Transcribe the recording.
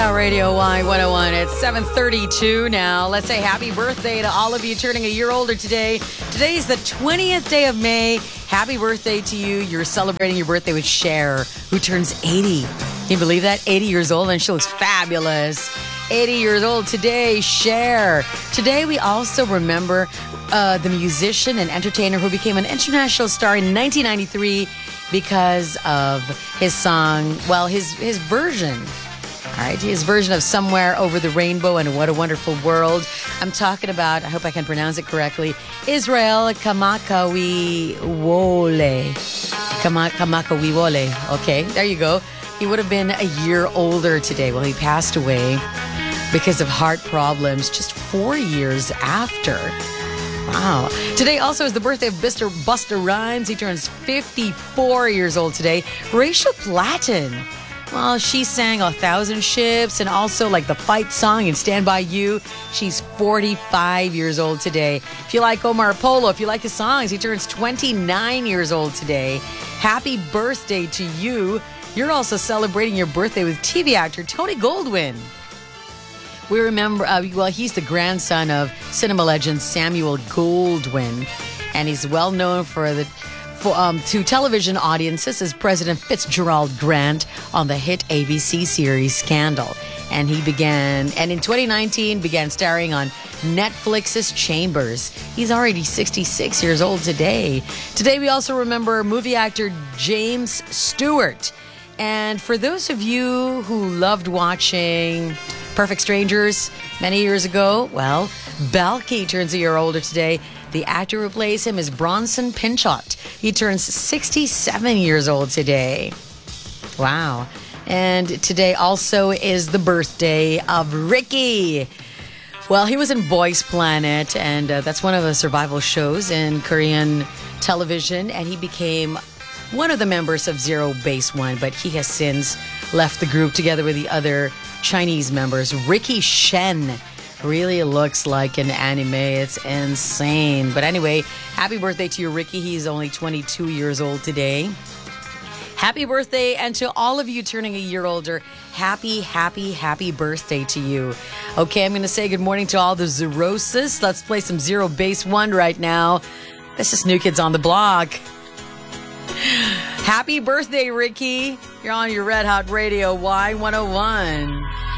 Out Radio Y101. It's 7:32 now. Let's say happy birthday to all of you turning a year older today. Today is the 20th day of May. Happy birthday to you. You're celebrating your birthday with Cher, who turns 80. Can you believe that? 80 years old, and she looks fabulous. 80 years old today, Cher. Today we also remember the musician and entertainer who became an international star in 1993 because of his song, well, his version. All right, his version of Somewhere Over the Rainbow and What a Wonderful World. I'm talking about, I hope I can pronounce it correctly, Israel Kamakawiwo'ole. Kamakawiwo'ole. Okay, there you go. He would have been a year older today. Well, he passed away because of heart problems just 4 years after. Wow. Today also is the birthday of Busta Rhymes. He turns 54 years old today. Rachel Platten. Well, she sang 1,000 Ships and also like the fight song in Stand By You. She's 45 years old today. If you like Omar Polo, if you like his songs, he turns 29 years old today. Happy birthday to you. You're also celebrating your birthday with TV actor Tony Goldwyn. We remember, he's the grandson of cinema legend Samuel Goldwyn, and he's well known to television audiences as President Fitzgerald Grant on the hit ABC series Scandal. And in 2019 began starring on Netflix's Chambers. He's already 66 years old today. Today we also remember movie actor James Stewart. And for those of you who loved watching Perfect Strangers many years ago, well, Balky turns a year older today. The actor who plays him is Bronson Pinchot. He turns 67 years old today. Wow. And today also is the birthday of Ricky. Well, he was in Boys Planet, and that's one of the survival shows in Korean television, and he became one of the members of Zero Base One, but he has since left the group together with the other Chinese members. Ricky Shen really looks like an anime. It's insane. But anyway, happy birthday to you, Ricky. He's only 22 years old today. Happy birthday, and to all of you turning a year older, happy birthday to you. Okay, I'm going to say good morning to all the Zerosis. Let's play some Zero Base One right now. This is New Kids on the Block. Happy birthday, Ricky. You're on your Red Hot Radio Y101.